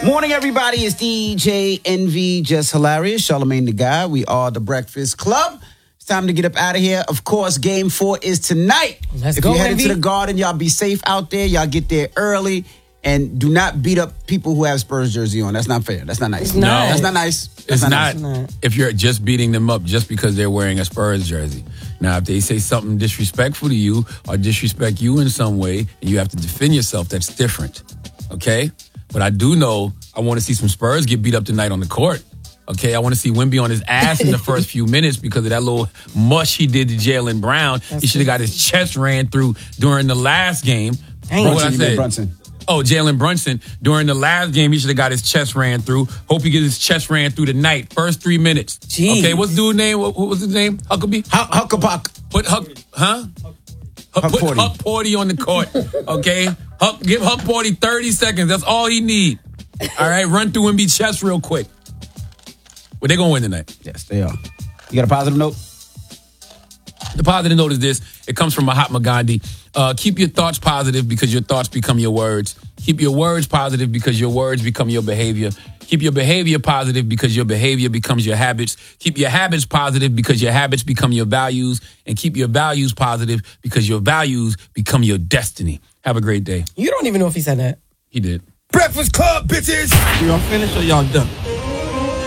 Morning, everybody. It's DJ NV, just hilarious. Charlamagne the Guy. We are the Breakfast Club. It's time to get up out of here. Of course, Game 4 is tonight. Let's go, If you're headed NV. to the Garden, y'all be safe out there. Y'all get there early. And do not beat up people who have Spurs jersey on. That's not fair. That's not nice. It's not. That's not nice. It's That's not if you're just beating them up just because they're wearing a Spurs jersey. Now, if they say something disrespectful to you or disrespect you in some way and you have to defend yourself, that's different. Okay? But I do know I want to see some Spurs get beat up tonight on the court. Okay? I want to see Wemby on his ass in the first few minutes because of that little mush he did to Jaylen Brown. He should have got his chest ran through during the last game. What I said. Brunson. Oh, Jalen Brunson. During the last game, he should have got his chest ran through. Hope he gets his chest ran through tonight. First 3 minutes. Jeez. Okay, what's the dude's name? What was his name? Huckabee? Huckabee. Put Huck, huh? Put Porty. Huck Porty on the court. Okay? Give Huck Porty 30 seconds. That's all he need. All right? Run through Wemby's chest real quick. Well, they're going to win tonight. Yes, they are. You got a positive note? The positive note is this. It comes from Mahatma Gandhi. Keep your thoughts positive because your thoughts become your words. Keep your words positive because your words become your behavior. Keep your behavior positive because your behavior becomes your habits. Keep your habits positive because your habits become your values. And keep your values positive because your values become your destiny. Have a great day. You don't even know if he said that. He did. Breakfast Club, bitches! Y'all finished or y'all done?